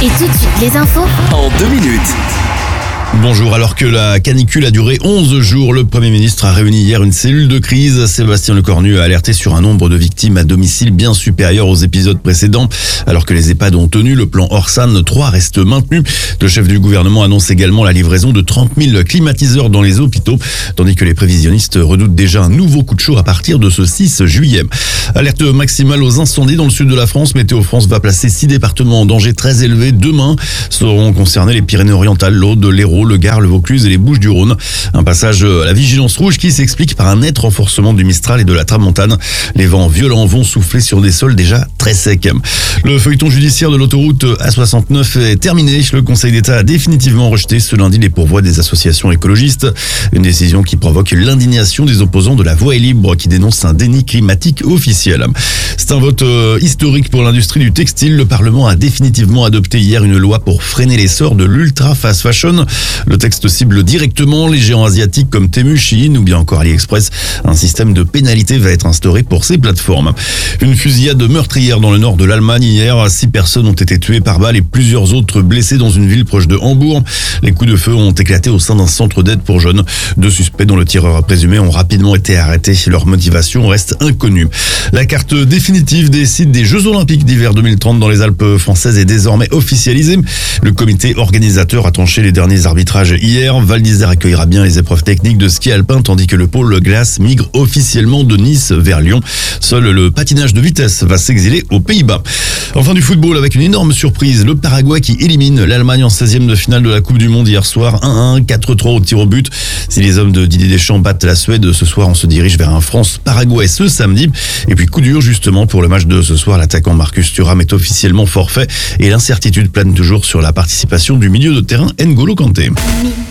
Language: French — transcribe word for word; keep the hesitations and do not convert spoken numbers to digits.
Et tout de suite, les infos en deux minutes. Bonjour, alors que la canicule a duré onze jours, le Premier ministre a réuni hier une cellule de crise. Sébastien Lecornu a alerté sur un nombre de victimes à domicile bien supérieur aux épisodes précédents. Alors que les EHPAD ont tenu le plan Orsan trois reste maintenu. Le chef du gouvernement annonce également la livraison de trente mille climatiseurs dans les hôpitaux, tandis que les prévisionnistes redoutent déjà un nouveau coup de chaud à partir de ce six juillet. Alerte maximale aux incendies dans le sud de la France. Météo France va placer six départements en danger très élevé. Demain seront concernés les Pyrénées-Orientales, l'Aude, l'Hérault, le Gard, le Vaucluse et les Bouches-du-Rhône. Un passage à la vigilance rouge qui s'explique par un net renforcement du Mistral et de la Tramontane. Les vents violents vont souffler sur des sols déjà très secs. Le feuilleton judiciaire de l'autoroute A soixante-neuf est terminé. Le Conseil d'État a définitivement rejeté ce lundi les pourvois des associations écologistes. Une décision qui provoque l'indignation des opposants de la voie est libre qui dénoncent un déni climatique officiel. C'est un vote historique pour l'industrie du textile. Le Parlement a définitivement adopté hier une loi pour freiner l'essor de l'ultra fast fashion. Le texte cible directement les géants asiatiques comme Temu, Shein ou bien encore AliExpress. Un système de pénalité va être instauré pour ces plateformes. Une fusillade meurtrière dans le nord de l'Allemagne hier. Six personnes ont été tuées par balle et plusieurs autres blessées dans une ville proche de Hambourg. Les coups de feu ont éclaté au sein d'un centre d'aide pour jeunes. Deux suspects dont le tireur présumé ont rapidement été arrêtés. Leur motivation reste inconnue. La carte définitive des sites des Jeux Olympiques d'hiver deux mille trente dans les Alpes françaises est désormais officialisée. Le comité organisateur a tranché les derniers arbitrages hier. Val d'Isère accueillera bien les épreuves techniques de ski alpin tandis que le pôle glace migre officiellement de Nice vers Lyon. Seul le patinage de vitesse va s'exiler aux Pays-Bas. Enfin du football avec une énorme surprise. Le Paraguay qui élimine l'Allemagne en seizième de finale de la Coupe du Monde hier soir. un un, quatre trois au tir au but. Si les hommes de Didier Deschamps battent la Suède ce soir, on se dirige vers un France-Paraguay ce samedi. Et puis coup dur justement pour le match de ce soir. L'attaquant Marcus Thuram est officiellement forfait et l'incertitude plane toujours sur la participation du milieu de terrain N'Golo Kanté.